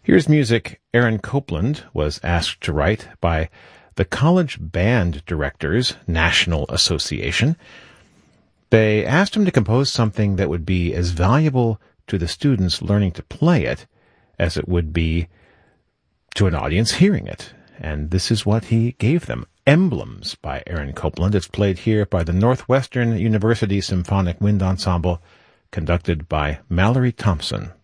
Here's music Aaron Copland was asked to write by the College Band Directors National Association. They asked him to compose something that would be as valuable to the students learning to play it as it would be to an audience hearing it. And this is what he gave them. Emblems by Aaron Copland. It's played here by the Northwestern University Symphonic Wind Ensemble, conducted by Mallory Thompson.